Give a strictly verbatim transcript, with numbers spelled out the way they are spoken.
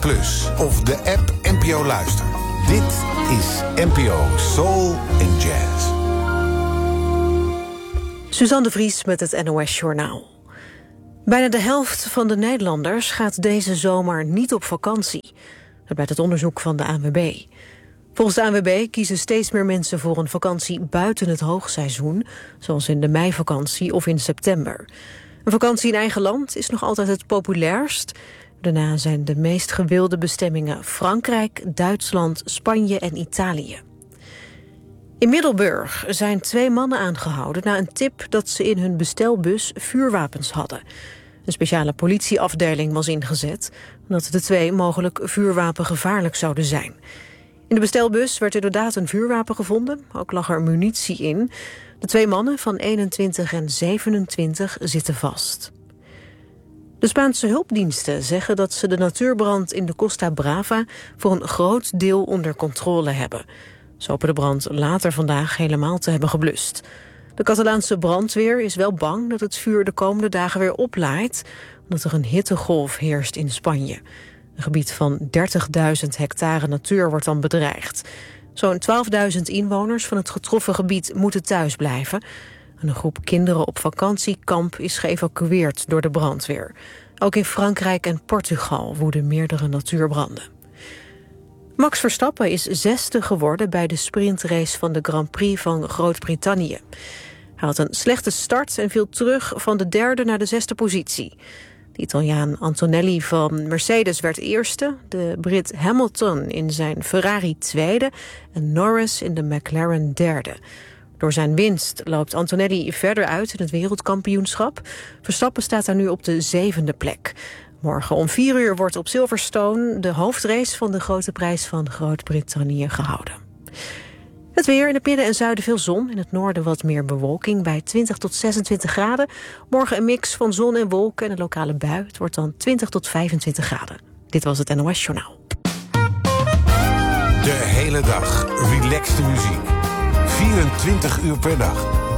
Plus of de app N P O Luister. Dit is N P O Soul and Jazz. Suzanne de Vries met het N O S-journaal. Bijna de helft van de Nederlanders gaat deze zomer niet op vakantie. Dat blijkt uit onderzoek van de A N W B. Volgens de A N W B kiezen steeds meer mensen voor een vakantie buiten het hoogseizoen, zoals in de meivakantie of in september. Een vakantie in eigen land is nog altijd het populairst. Daarna zijn de meest gewilde bestemmingen Frankrijk, Duitsland, Spanje en Italië. In Middelburg zijn twee mannen aangehouden na een tip dat ze in hun bestelbus vuurwapens hadden. Een speciale politieafdeling was ingezet omdat de twee mogelijk vuurwapengevaarlijk zouden zijn. In de bestelbus werd inderdaad een vuurwapen gevonden, ook lag er munitie in. De twee mannen van eenentwintig en zevenentwintig zitten vast. De Spaanse hulpdiensten zeggen dat ze de natuurbrand in de Costa Brava voor een groot deel onder controle hebben. Ze hopen de brand later vandaag helemaal te hebben geblust. De Catalaanse brandweer is wel bang dat het vuur de komende dagen weer oplaait, omdat er een hittegolf heerst in Spanje. Een gebied van dertigduizend hectare natuur wordt dan bedreigd. Zo'n twaalfduizend inwoners van het getroffen gebied moeten thuis blijven. En een groep kinderen op vakantiekamp is geëvacueerd door de brandweer. Ook in Frankrijk en Portugal woeden meerdere natuurbranden. Max Verstappen is zesde geworden bij de sprintrace van de Grand Prix van Groot-Brittannië. Hij had een slechte start en viel terug van de derde naar de zesde positie. De Italiaan Antonelli van Mercedes werd eerste, de Brit Hamilton in zijn Ferrari tweede en Norris in de McLaren derde. Door zijn winst loopt Antonelli verder uit in het wereldkampioenschap. Verstappen staat daar nu op de zevende plek. Morgen om vier uur wordt op Silverstone de hoofdrace van de Grote Prijs van Groot-Brittannië gehouden. Het weer, in het midden en zuiden veel zon. In het noorden wat meer bewolking bij twintig tot zesentwintig graden. Morgen een mix van zon en wolken en een lokale bui. Het wordt dan twintig tot vijfentwintig graden. Dit was het N O S-journaal. De hele dag relaxte muziek. vierentwintig uur per dag.